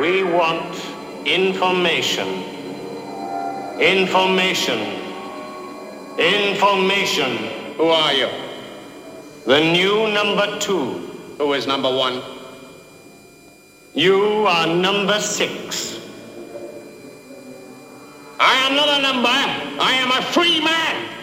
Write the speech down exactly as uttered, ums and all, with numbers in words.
We want information. Information. Information. Who are you? The new number two. Who is number one? You are number six. I am not a number. I am a free man.